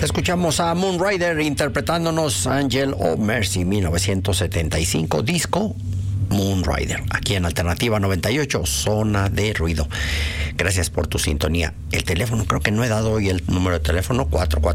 Escuchamos a Moon Rider interpretándonos Angel of Mercy, 1975, disco Moon Rider, aquí en Alternativa 98, Zona de Ruido. Gracias por tu sintonía. El teléfono, creo que no he dado hoy el número de teléfono,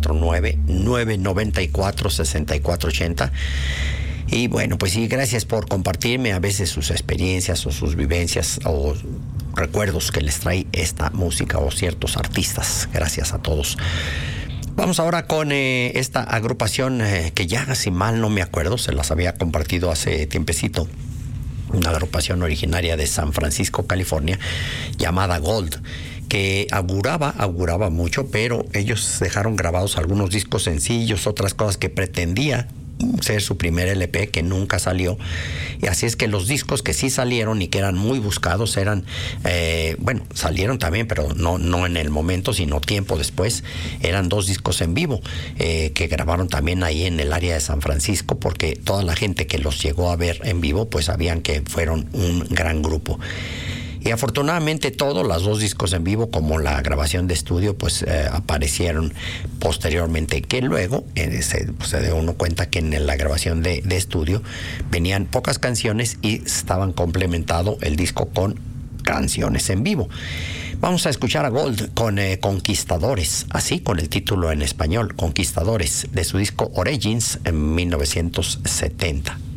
449-994-6480. Y bueno, pues sí, gracias por compartirme a veces sus experiencias o sus vivencias o recuerdos que les trae esta música o ciertos artistas. Gracias a todos. Vamos ahora con esta agrupación que ya, si mal no me acuerdo, se las había compartido hace tiempecito. Una agrupación originaria de San Francisco, California, llamada Gold, que auguraba mucho, pero ellos dejaron grabados algunos discos sencillos, otras cosas que pretendía ser su primer LP que nunca salió. Y así es que los discos que sí salieron y que eran muy buscados eran, salieron también, pero no en el momento, sino tiempo después. Eran 2 discos en vivo que grabaron también ahí en el área de San Francisco, porque toda la gente que los llegó a ver en vivo pues sabían que fueron un gran grupo. Y afortunadamente todos los 2 discos en vivo, como la grabación de estudio, pues aparecieron posteriormente, que luego se dio uno cuenta que en la grabación de estudio venían pocas canciones y estaban complementado el disco con canciones en vivo. Vamos a escuchar a Gold con Conquistadores, así con el título en español, Conquistadores, de su disco Origins en 1970.